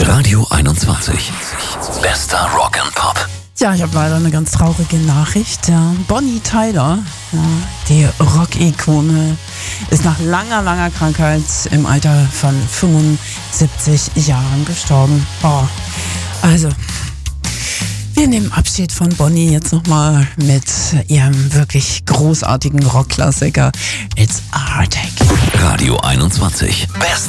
Radio 21. Bester Rock and Pop. Ja, ich habe leider eine ganz traurige Nachricht. Ja, Bonnie Tyler, die Rock-Ikone, ist nach langer Krankheit im Alter von 75 Jahren gestorben. Oh, also, wir nehmen Abschied von Bonnie jetzt nochmal mit ihrem wirklich großartigen Rockklassiker It's a Heartache. Radio 21. Best